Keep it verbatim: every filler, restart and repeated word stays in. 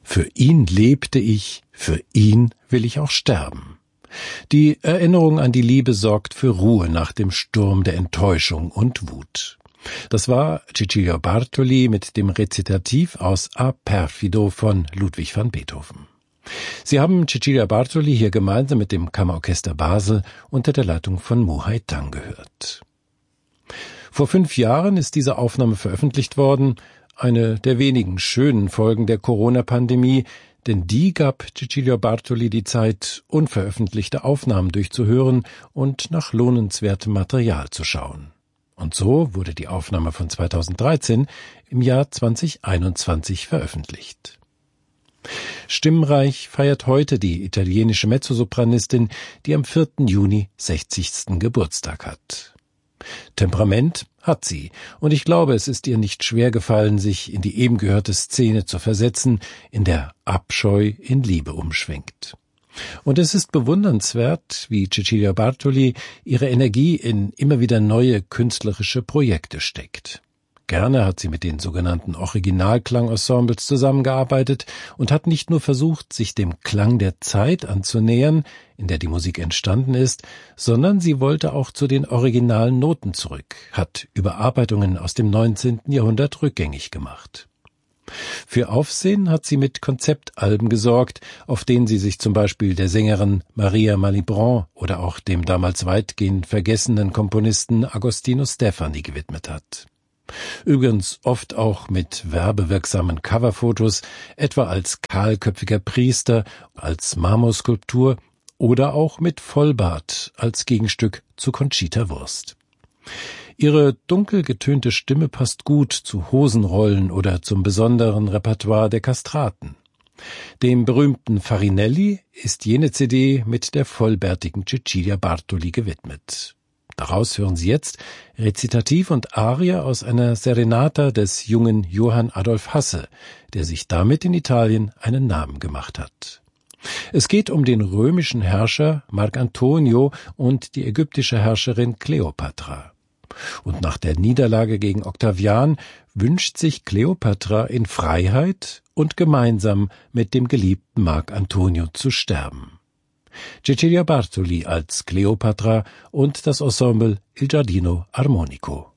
Für ihn lebte ich, für ihn will ich auch sterben. Die Erinnerung an die Liebe sorgt für Ruhe nach dem Sturm der Enttäuschung und Wut. Das war Cecilia Bartoli mit dem Rezitativ aus A Perfido von Ludwig van Beethoven. Sie haben Cecilia Bartoli hier gemeinsam mit dem Kammerorchester Basel unter der Leitung von Muhai Tang gehört. Vor fünf Jahren ist diese Aufnahme veröffentlicht worden, eine der wenigen schönen Folgen der Corona-Pandemie, denn die gab Cecilia Bartoli die Zeit, unveröffentlichte Aufnahmen durchzuhören und nach lohnenswertem Material zu schauen. Und so wurde die Aufnahme von zweitausenddreizehn im Jahr zweitausendeinundzwanzig veröffentlicht. Stimmreich feiert heute die italienische Mezzosopranistin, die am vierten Juni sechzigsten Geburtstag hat. Temperament hat sie, und ich glaube, es ist ihr nicht schwer gefallen, sich in die eben gehörte Szene zu versetzen, in der Abscheu in Liebe umschwenkt. Und es ist bewundernswert, wie Cecilia Bartoli ihre Energie in immer wieder neue künstlerische Projekte steckt. Gerne hat sie mit den sogenannten Originalklangensembles zusammengearbeitet und hat nicht nur versucht, sich dem Klang der Zeit anzunähern, in der die Musik entstanden ist, sondern sie wollte auch zu den originalen Noten zurück, hat Überarbeitungen aus dem neunzehnten Jahrhundert rückgängig gemacht. Für Aufsehen hat sie mit Konzeptalben gesorgt, auf denen sie sich zum Beispiel der Sängerin Maria Malibran oder auch dem damals weitgehend vergessenen Komponisten Agostino Stefani gewidmet hat. Übrigens oft auch mit werbewirksamen Coverfotos, etwa als kahlköpfiger Priester, als Marmorskulptur oder auch mit Vollbart als Gegenstück zu Conchita Wurst. Ihre dunkel getönte Stimme passt gut zu Hosenrollen oder zum besonderen Repertoire der Kastraten. Dem berühmten Farinelli ist jene C D mit der vollbärtigen Cecilia Bartoli gewidmet. Daraus hören Sie jetzt Rezitativ und Arie aus einer Serenata des jungen Johann Adolf Hasse, der sich damit in Italien einen Namen gemacht hat. Es geht um den römischen Herrscher Marc Antonio und die ägyptische Herrscherin Kleopatra. Und nach der Niederlage gegen Octavian wünscht sich Kleopatra in Freiheit und gemeinsam mit dem geliebten Marc Antonio zu sterben. Cecilia Bartoli als Kleopatra und das Ensemble Il Giardino Armonico.